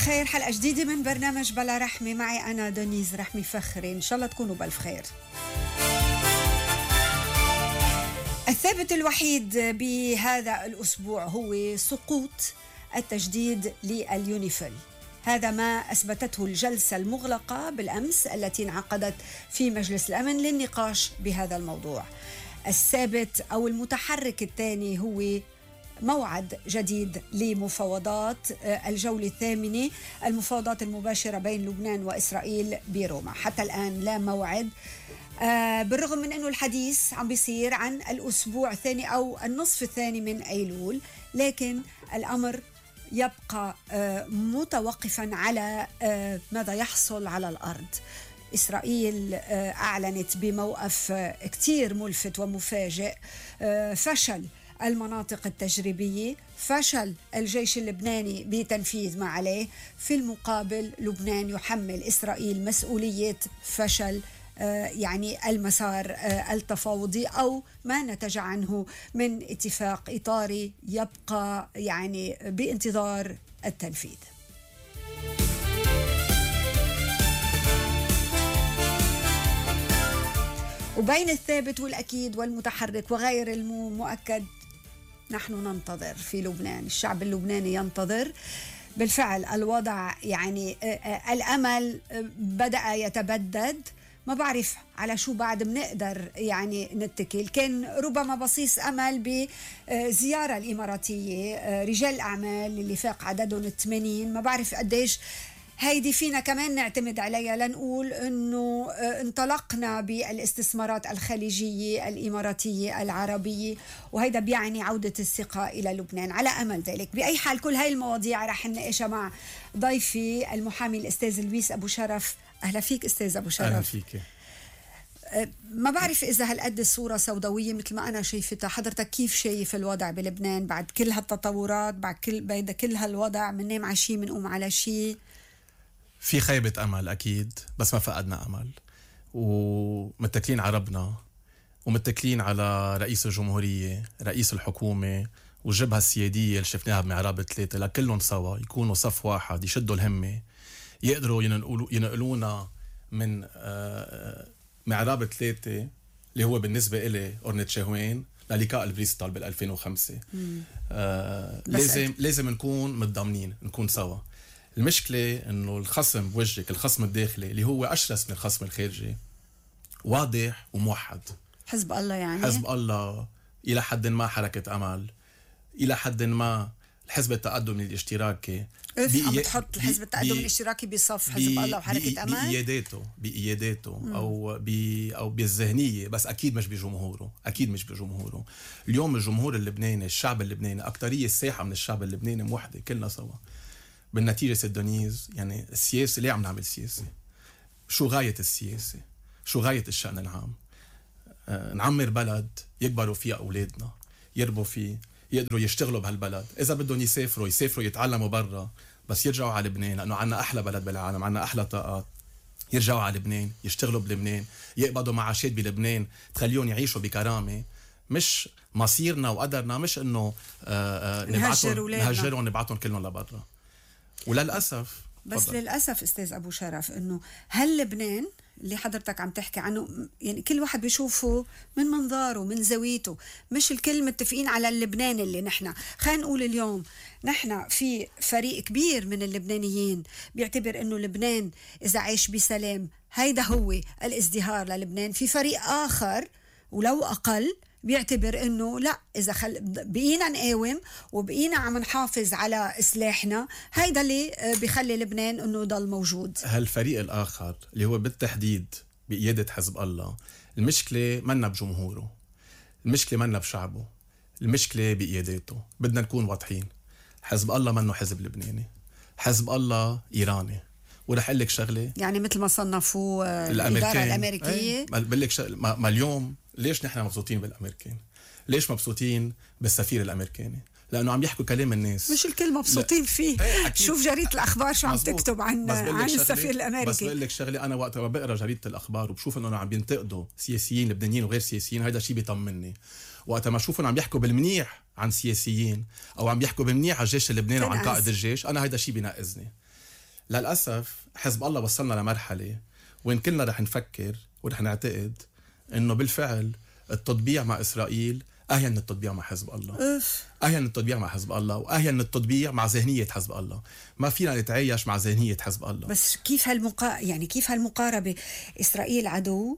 خير، حلقة جديدة من برنامج بلا رحمة. معي أنا دنيز رحمي فخري. إن شاء الله تكونوا بألف خير. الثابت الوحيد بهذا الأسبوع هو سقوط التجديد لليونيفيل. هذا ما أثبتته الجلسة المغلقة بالأمس التي انعقدت في مجلس الأمن للنقاش بهذا الموضوع. الثابت أو المتحرك الثاني هو موعد جديد لمفاوضات الجولة الثامنة، المفاوضات المباشرة بين لبنان وإسرائيل بروما. حتى الآن لا موعد، بالرغم من أنه الحديث عم بيصير عن الأسبوع الثاني أو النصف الثاني من أيلول، لكن الأمر يبقى متوقفا على ماذا يحصل على الأرض. إسرائيل أعلنت بموقف كتير ملفت ومفاجئ، فشل المناطق التجريبية، فشل الجيش اللبناني بتنفيذ ما عليه. في المقابل لبنان يحمل إسرائيل مسؤولية فشل يعني المسار التفاوضي أو ما نتج عنه من اتفاق إطاري يبقى يعني بانتظار التنفيذ. وبين الثابت والأكيد والمتحرك وغير المؤكد نحن ننتظر في لبنان. الشعب اللبناني ينتظر. بالفعل الوضع يعني الأمل بدأ يتبدد. ما بعرف على شو بعد بنقدر يعني نتكل. كان ربما بصيص أمل بزيارة الإماراتية رجال الأعمال اللي فاق عددهم 80. ما بعرف قديش هيدي فينا كمان نعتمد عليها لنقول أنه انطلقنا بالاستثمارات الخليجية الإماراتية العربية، وهيدا بيعني عودة الثقة إلى لبنان على أمل ذلك. بأي حال كل هاي المواضيع رح نناقشها مع ضيفي المحامي الأستاذ لويس أبو شرف. أهلا فيك أستاذ أبو شرف. أهلا فيك. ما بعرف إذا هالقد الصورة سوداوية مثل ما أنا شايفتها. حضرتك كيف شايف الوضع بلبنان بعد كل هالتطورات، بعد كل هالوضع؟ مننام على شي منقوم على شي. في خيبة أمل أكيد، بس ما فقدنا أمل، ومتكلين على ربنا ومتكلين على رئيس الجمهورية، رئيس الحكومة والجبهة السيادية اللي شفناها بمعراب 3، لكلهم سوا يكونوا صف واحد، يشدوا الهمة، يقدروا ينقلونا من معراب 3 اللي هو بالنسبة إلي أورنة شهوين للقاء البريستال بال2005. لازم نكون متضامنين، نكون سوا. المشكلة إنه الخصم بوجهك، الخصم الداخلي اللي هو أشرس من الخصم الخارجي، واضح وموحد. حزب الله يعني حزب الله إلى حد ما، حركة أمل إلى حد ما، الحزب التقدمي الاشتراكي عم بتحط الحزب التقدمي الاشتراكي بصف حزب الله وحركة أمل بإياداته أو بالذهنية، بس أكيد مش بجمهوره. اليوم الجمهور اللبناني، الشعب اللبناني، أكترية الساحة من الشعب اللبناني موحدة، كلنا سوا. بالنتيجة سيد دونيز، يعني السياسة ليه عم نعمل سياسة؟ شو غاية السياسة؟ شو غاية الشأن العام؟ نعمر بلد يكبروا فيه أولادنا، يربوا فيه، يقدروا يشتغلوا بهالبلد. إذا بدهم يسافروا يتعلموا برا، بس يرجعوا على لبنان لأنه عنا أحلى بلد بالعالم، عنا أحلى طاقات. يرجعوا على لبنان، يشتغلوا بلبنان، يقبضوا معاشات بلبنان تخليهم يعيشوا بكرامة. مش مصيرنا وقدرنا مش إنه نهجرهم نبعتهم كلهم لبرا. وللأسف بس فضل. للأسف أستاذ أبو شرف إنه هل لبنان اللي حضرتك عم تحكي عنه، يعني كل واحد بيشوفه من منظاره من زاويته، مش الكل متفقين على اللبنان اللي نحن. خلينا نقول اليوم نحن في فريق كبير من اللبنانيين بيعتبر إنه لبنان إذا عايش بسلام هيدا هو الازدهار للبنان. في فريق آخر ولو أقل بيعتبر انه لا، اذا بقينا نقاوم وبقينا عم نحافظ على سلاحنا، هيدا اللي بيخلي لبنان انه ضل موجود. هالفريق الاخر اللي هو بالتحديد بقيادة حزب الله، المشكلة منا بجمهوره، المشكلة منا بشعبه، المشكلة بقياداته. بدنا نكون واضحين. حزب الله منه حزب لبناني، حزب الله ايراني. ورح اقول لك شغله، يعني مثل ما صنفوا الاداره الامريكيه. بقول لك ما اليوم ليش نحن مبسوطين بالامريكان؟ ليش مبسوطين بالسفير الامريكاني؟ لانه عم يحكوا كلام الناس، مش الكل مبسوطين فيه. شوف جريدة الاخبار شو عم تكتب عن السفير الامريكي. بس بقول لك شغله، انا وقت ما بقرا جريدة الاخبار وبشوف انه عم بينتقدوا سياسيين لبنانيين وغير سياسيين، هذا شيء بيطمني. وقت ما اشوفهم عم يحكوا بالمنيح عن سياسيين او عم يحكوا بالمنيح على الجيش اللبناني وعن قائد الجيش، انا هذا شيء بينقذني. للأسف حزب الله وصلنا لمرحلة وين كلنا رح نفكر ورح نعتقد إنه بالفعل التطبيع مع إسرائيل أهين من التطبيع مع حزب الله. أهين من التطبيع مع حزب الله وأهين من التطبيع مع ذهنية حزب الله. ما فينا نتعايش مع ذهنية حزب الله. بس كيف يعني كيف هالمقاربة؟ إسرائيل عدو،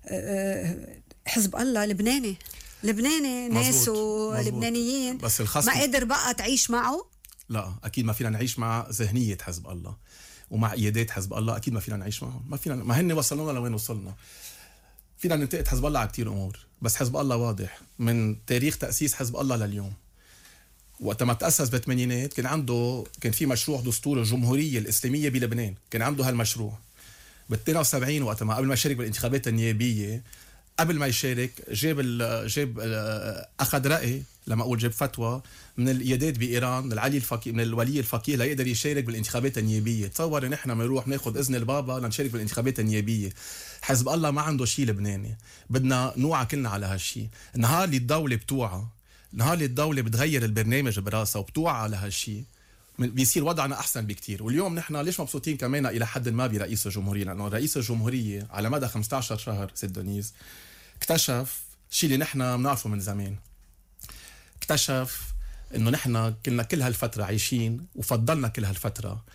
حزب الله لبناني ناسه لبنانيين، بس الخصم ما قدر بقى تعيش معه. لا أكيد ما فينا نعيش مع ذهنية حزب الله ومع إيادات حزب الله. أكيد ما فينا نعيش معهم. ما فينا، ما هن وصلونا لوين وصلنا. فينا ننتقد حزب الله على كتير أمور، بس حزب الله واضح من تاريخ تأسيس حزب الله لليوم. وقت ما تأسس بالثمانينات كان في مشروع دستور الجمهورية الإسلامية بلبنان، كان عنده هالمشروع. بال72 وقت ما قبل ما يشارك بالانتخابات النيابية، قبل ما يشارك جاب أخذ رأي، لما أقول جاب فتوى من الإيادات بإيران، من الولي الفقيه ليقدر يشارك بالانتخابات النيابية. تصور نحن بنروح ناخد إذن البابا لنشارك بالانتخابات النيابية. حزب الله ما عنده شيء لبناني، بدنا نوعى كلنا على هالشيء. نهار اللي الدولة بتوعى، نهار اللي الدولة بتغير البرنامج براسها وبتوعى على هالشيء، بيصير وضعنا أحسن بكتير. واليوم نحن ليش مبسوطين كمان إلى حد ما برئيس الجمهورية؟ لأنه رئيس الجمهورية على مدى 15 شهر سيد دونيز اكتشف شيء اللي نحن بنعرفه من زمان. اكتشف إنه نحن كنا كل هالفترة عايشين وفضلنا كل هالفترة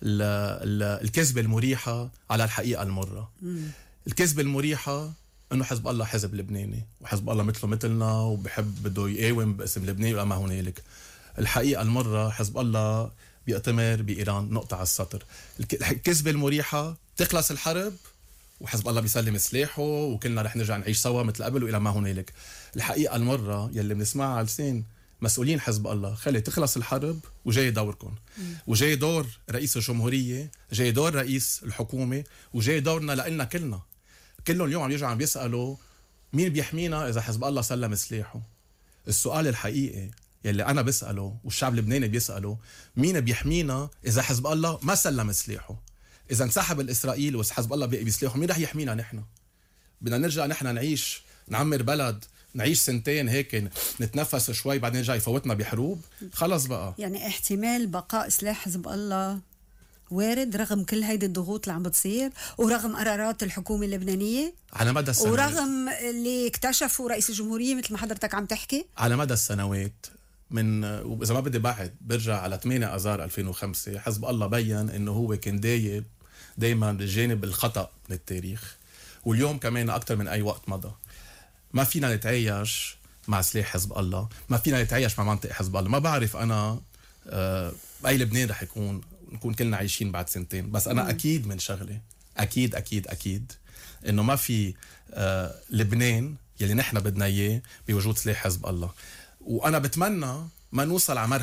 الكذبة المريحة على الحقيقة المرة. الكذبة المريحة إنه حزب الله حزب لبناني، وحزب الله مثلنا وبحب بده يقاوم باسم لبنان وما هنالك. الحقيقة المرة حزب الله بيأتمر بإيران، نقطة على السطر. الكذبة المريحة تخلص الحرب وحزب الله بيسلم سلاحه وكلنا رح نرجع نعيش سوا مثل قبل وإلى ما هنالك. الحقيقة المرة يلي بنسمعها على لسان مسؤولين حزب الله، خلي تخلص الحرب وجاي دوركم، وجاي دور رئيس الجمهورية، جاي دور رئيس الحكومة، وجاي دورنا لإلنا كلنا. كلهم اليوم عم يرجعوا عم بيسألوا مين بيحمينا إذا حزب الله سلم سلاحه. السؤال الحقيقي يلي أنا بسأله والشعب اللبناني بيسأله، مين بيحمينا إذا حزب الله ما سلم سلاحه؟ إذا انسحب الإسرائيل وحزب الله بقي بسلاحه، مين رح يحمينا نحن؟ بدنا نرجع نحن نعيش نعمر بلد، نعيش سنتين هيك نتنفس شوي بعدين نرجع يفوتنا بحروب؟ خلص بقى. يعني احتمال بقاء سلاح حزب الله وارد رغم كل هيدي الضغوط اللي عم بتصير ورغم قرارات الحكومة اللبنانية على مدى السنوات، ورغم اللي اكتشفوا رئيس الجمهورية مثل ما حضرتك عم تحكي على مدى السنوات. من إذا ما بدي بعد برجع على 8 آذار 2005 حزب الله بيّن إنه هو كان دايما بالجانب الخطأ من التاريخ، واليوم كمان أكتر من أي وقت مضى. ما فينا نتعايش مع سلاح حزب الله، ما فينا نتعايش مع منطق حزب الله. ما بعرف أنا أي لبنان رح نكون كلنا عايشين بعد سنتين، بس أنا أكيد من شغلة، أكيد إنه ما في لبنان يلي نحن بدنا إياه بوجود سلاح حزب الله. وأنا بتمنى ما نوصل على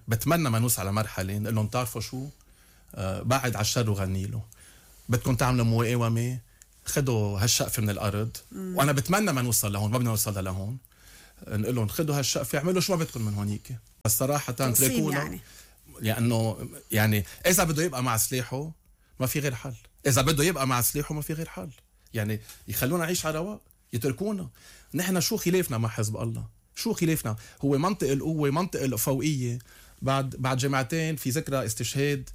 مرحلة نقول لهم تعرفوا شو، بعد على الشر وغني له، بدكم تعملوا مقاومة، خدوا هالشقفة من الأرض. وأنا بتمنى ما نوصل لهون، ما بدنا نوصل لهون، نقول لهم خدوا هالشقفة اعملوا شو ما بدكم من هونيك، بس صراحة تركونا. لأنه يعني إذا بده يبقى مع سلاحه ما في غير حل، يعني يخلونا نعيش على رواق، يتركونا. نحن شو خلافنا مع حزب الله؟ هو منطق القوة، منطق الفوقية. بعد جمعتين في ذكرى استشهاد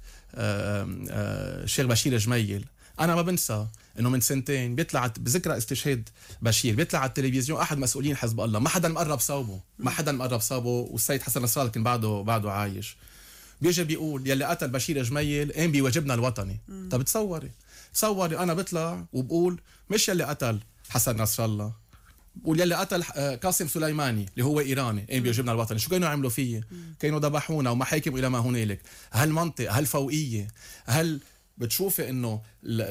الشيخ بشير جميل، أنا ما بنسى إنه من سنتين بيطلع بذكرى استشهاد بشير بيطلع على التلفزيون أحد مسؤولين حزب الله، ما حدا مقرب صوبه، والسيد حسن نصر الله كان بعده عايش، بيجي بيقول يلي قتل بشير جميل قام بواجبنا الوطني. طب تصوري أنا بطلع وبقول مش يلي قتل حسن نصر الله، بقول يلي قتل قاسم سليماني اللي هو إيراني قام بواجبنا الوطني. شو كانوا يعملوا فيه؟ كانوا ذبحونا ومحاكم إلى ما هنالك. هالمنطق، هالفوقية، هل بتشوفي إنه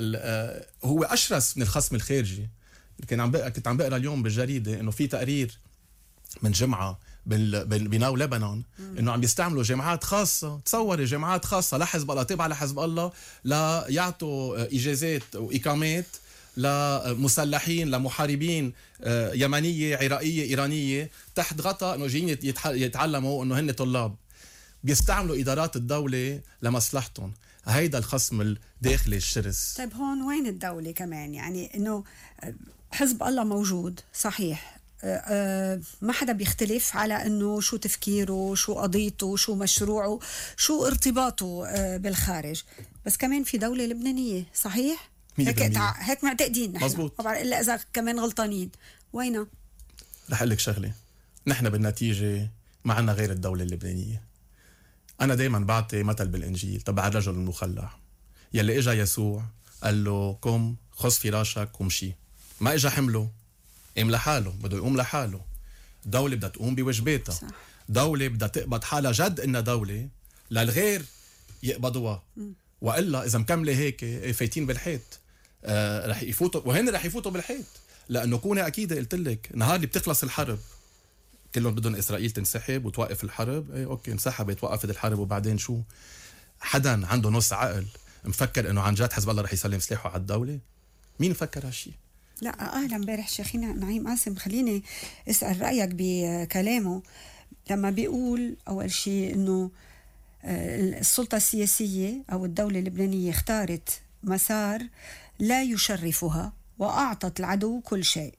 هو أشرس من الخصم الخارجي؟ كنت عم بقرأ اليوم بالجريدة إنه في تقرير من جمعة بناو لبنان انه عم يستعملوا جامعات خاصه. تصوري جامعات خاصه لحزب الله، تابعه لحزب الله، لا يعطوا اجازات واقامات لمسلحين، لمحاربين يمنيه، عراقيه، ايرانيه، تحت غطاء انه جايين يتعلموا انه هن طلاب. بيستعملوا ادارات الدوله لمصلحتهم. هيدا الخصم الداخلي الشرس. طيب هون وين الدوله كمان؟ يعني انه حزب الله موجود صحيح، ما حدا بيختلف على أنه شو تفكيره، شو قضيته، شو مشروعه، شو ارتباطه بالخارج، بس كمان في دولة لبنانية صحيح؟ 100%. هيك معتقدين نحن. مزبوط. طبعا إلا إذا كمان غلطانين. وينها؟ رح أقول لك شغلة، نحن بالنتيجة ما عنا غير الدولة اللبنانية. أنا دايما بعطي مثل بالإنجيل تبع الرجل المخلع يلي إجا يسوع قال له قم خذ فراشك ومشي، ما إجا حمله، قام لحاله، بده يقوم لحاله. دولة بدها تقوم بواجباتها. صح. دولة بدها تقبض حالها جد إنها دولة للغير يقبضوها، وإلا إذا مكملة هيك فايتين بالحيط. رح يفوتوا، وهن رح يفوتوا بالحيط، لأنه كونها أكيد قلت لك نهار اللي بتخلص الحرب كلهم بدهم إسرائيل تنسحب وتوقف الحرب. أوكي انسحبت وقفت الحرب، وبعدين شو؟ حدا عنده نص عقل مفكر إنه عن جد حزب الله رح يسلم سلاحه على الدولة؟ مين فكر هالشي؟ لا أهلا امبارح شيخنا نعيم قاسم، خليني اسأل رأيك بكلامه لما بيقول أول شيء إنه السلطة السياسية أو الدولة اللبنانية اختارت مسار لا يشرفها وأعطت العدو كل شيء،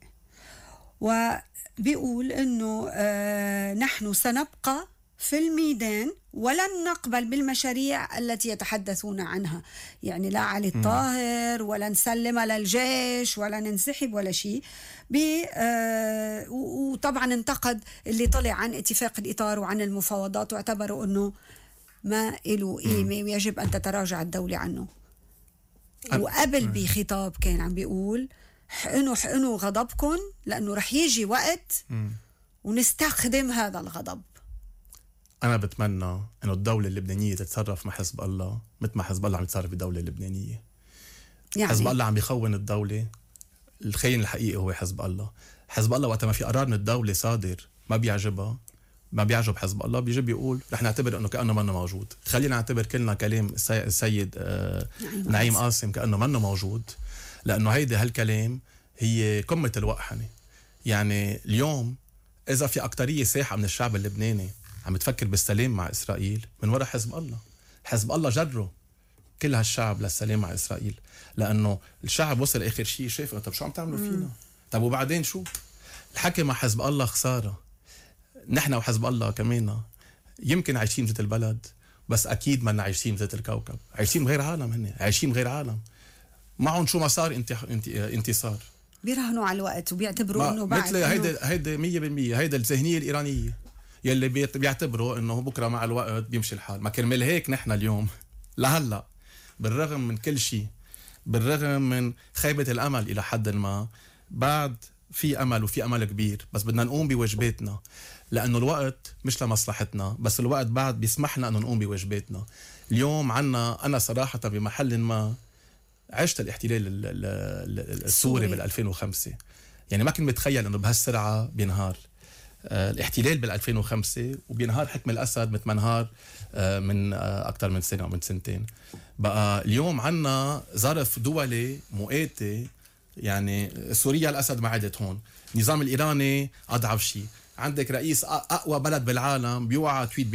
وبيقول إنه نحن سنبقى في الميدان ولن نقبل بالمشاريع التي يتحدثون عنها، يعني لا علي الطاهر ولا نسلم للجيش ولا ننسحب ولا شيء. وطبعا انتقد اللي طلع عن اتفاق الإطار وعن المفاوضات، واعتبروا أنه ما له قيمة ويجب أن تتراجع الدولة عنه. وقبل بخطاب كان عم بيقول حقنوا غضبكم لأنه رح يجي وقت ونستخدم هذا الغضب. أنا بتمنى إنه الدولة اللبنانية تتصرف مع حزب الله مثل ما حزب الله عم يتصرف بالدولة اللبنانية. يعني حزب الله عم يخون الدولة، الخاين الحقيقي هو حزب الله. حزب الله وقت ما في قرار من الدولة صادر ما بيعجبها، ما بيعجب حزب الله، بيجي بيقول رح نعتبر إنه كأنه منه موجود. خلينا نعتبر كلنا كلام السيد نعيم قاسم كأنه منه موجود، لأنه هيدا هالكلام هي قمة الوقحنة. يعني اليوم إذا في أكترية ساحة من الشعب اللبناني عم تفكر بالسلام مع إسرائيل من وراء حزب الله. حزب الله جره كل هالشعب للسلام مع إسرائيل، لأنه الشعب وصل آخر شيء شايف طب شو عم تعملوا فينا؟ طب وبعدين شو؟ الحكي مع حزب الله خسارة. نحن وحزب الله كمان يمكن عايشين مثل البلد، بس أكيد ما عايشين مثل الكوكب. عايشين بغير عالم، هن عايشين بغير عالم، معهم شو ما صار انتصار. بيراهنوا على الوقت وبيعتبروا انه بعد مثل هيدا 100%. هيدا الذهنية الإيرانية يلي بيعتبروا انه بكره مع الوقت بيمشي الحال. ما كرمال هيك نحن اليوم لهلا بالرغم من كل شيء، بالرغم من خيبة الامل الى حد ما، بعد في امل وفي امل كبير، بس بدنا نقوم بواجباتنا، لانه الوقت مش لمصلحتنا، بس الوقت بعد بيسمحنا انه نقوم بواجباتنا. اليوم عنا انا صراحة بمحل ما عشت الاحتلال السوري بال 2005، يعني ما كنت متخيل انه بهالسرعة بينهار الاحتلال بال 2005 وبينهار حكم الأسد مثل ما انهار من أكثر من سنة أو من سنتين. بقى اليوم عنا ظرف دولي مؤاتي، يعني سوريا الأسد ما عادت هون، النظام الإيراني أضعف شيء، عندك رئيس أقوى بلد بالعالم بيوعى تويت